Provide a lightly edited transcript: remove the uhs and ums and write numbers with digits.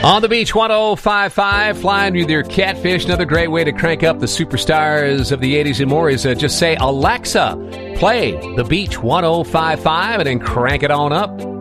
On the Beach 105.5, flying with your catfish. Another great way to crank up the superstars of the 80s and more is just say, Alexa, play the Beach 105.5 and then crank it on up.